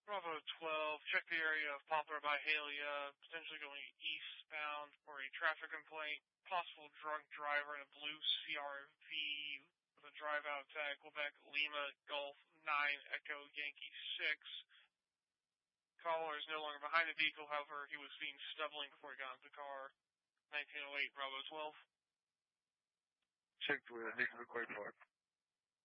Bravo 12, check the area of Poplar by Halia, potentially going eastbound for a traffic complaint. Possible drunk driver in a blue CRV with a drive-out tag. Quebec Lima Golf 9 Echo Yankee 6. Caller is no longer behind the vehicle, however, he was seen stumbling before he got into the car. 1908 Bravo 12. Checked with Nick McQuaid Park.